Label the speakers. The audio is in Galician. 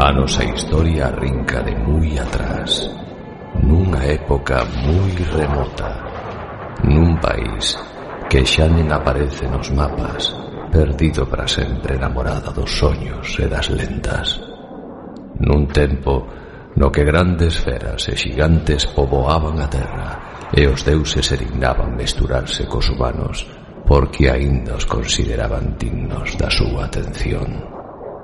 Speaker 1: A nosa historia arrinca de moi atrás, nunha época moi remota, nun país que xa nen aparece nos mapas, perdido para sempre na morada dos soños e das lendas. Nun tempo no que grandes feras e xigantes poboaban a terra e os deuses se dignaban mesturarse cos humanos porque aínda os consideraban dignos da súa atención.